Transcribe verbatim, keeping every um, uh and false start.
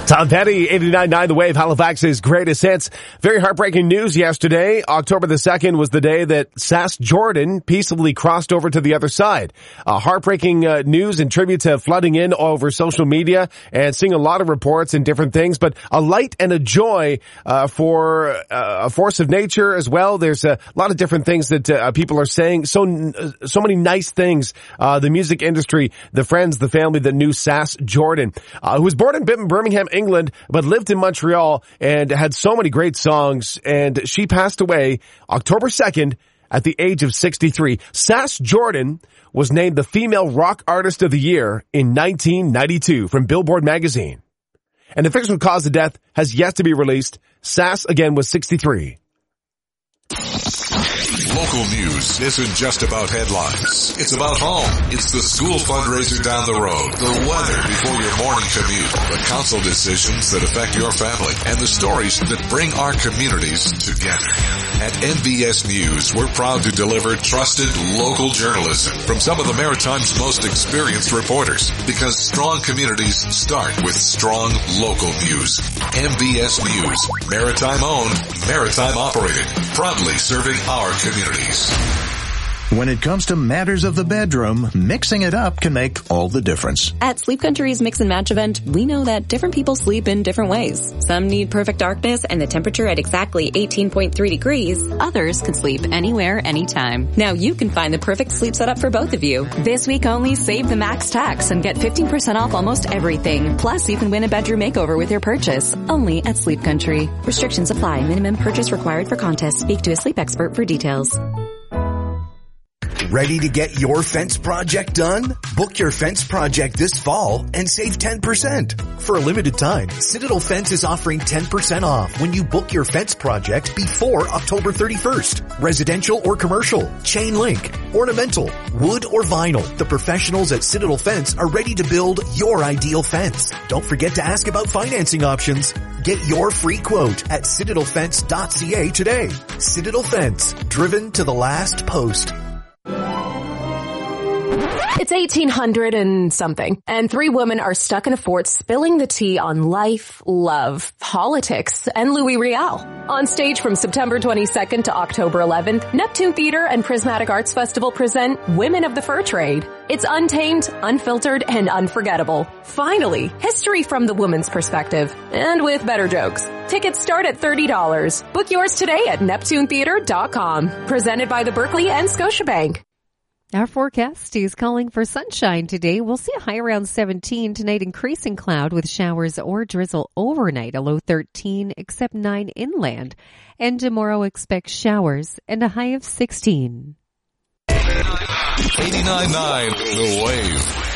Tom Petty, eighty-nine point nine The Wave, Halifax's greatest hits. Very heartbreaking news yesterday. October the second was the day that Sass Jordan peacefully crossed over to the other side. Uh, heartbreaking uh, news and tribute to flooding in over social media and seeing a lot of reports and different things, but a light and a joy uh, for uh, a force of nature as well. There's a lot of different things that uh, people are saying. So, so many nice things. Uh, the music industry, the friends, the family that knew Sass Jordan, uh, who was born in Birmingham, England, but lived in Montreal and had so many great songs. And she passed away October second at the age of sixty-three. Sass Jordan was named the Female Rock Artist of the Year in nineteen ninety-two from Billboard magazine. An official cause of death has yet to be released. Sass, again, was sixty-three. Local news isn't just about headlines. It's about home. It's the school fundraiser down the road, the weather before your morning commute, the council decisions that affect your family, and the stories that bring our communities together. At M B S News, we're proud to deliver trusted local journalism from some of the Maritime's most experienced reporters, because strong communities start with strong local news. M B S News, Maritime owned, Maritime operated, proudly serving our communities. When it comes to matters of the bedroom, mixing it up can make all the difference. At Sleep Country's Mix and Match event, we know that different people sleep in different ways. Some need perfect darkness and the temperature at exactly eighteen point three degrees. Others can sleep anywhere, anytime. Now you can find the perfect sleep setup for both of you. This week only, save the max tax and get fifteen percent off almost everything. Plus, you can win a bedroom makeover with your purchase. Only at Sleep Country. Restrictions apply. Minimum purchase required for contest. Speak to a sleep expert for details. Ready to get your fence project done? Book your fence project this fall and save ten percent. For a limited time, Citadel Fence is offering ten percent off when you book your fence project before October thirty-first. Residential or commercial, chain link, ornamental, wood or vinyl. The professionals at Citadel Fence are ready to build your ideal fence. Don't forget to ask about financing options. Get your free quote at citadel fence dot c a today. Citadel Fence, driven to the last post. It's eighteen hundred and something, and three women are stuck in a fort spilling the tea on life, love, politics, and Louis Riel. On stage from September twenty-second to October eleventh, Neptune Theater and Prismatic Arts Festival present Women of the Fur Trade. It's untamed, unfiltered, and unforgettable. Finally, history from the woman's perspective, and with better jokes. Tickets start at thirty dollars. Book yours today at neptune theater dot com. Presented by the Berkeley and Scotiabank. Our forecast is calling for sunshine today. We'll see a high around seventeen tonight, increasing cloud with showers or drizzle overnight, a low thirteen, except nine inland. And tomorrow expect showers and a high of sixteen. eighty-nine point nine The Wave.